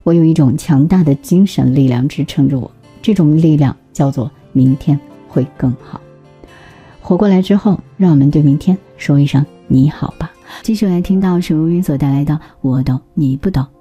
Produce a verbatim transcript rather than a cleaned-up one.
我有一种强大的精神力量支撑着我，这种力量叫做明天会更好。活过来之后，让我们对明天说一声你好吧。继续来听到水无云所带来的我懂你不懂。